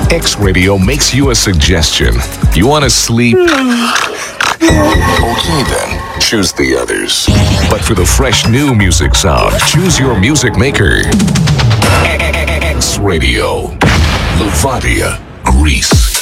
X Radio makes you a suggestion. You want to sleep? Okay then, choose the others. But for the fresh new music sound, choose your music maker. X Radio, Levadia, Greece.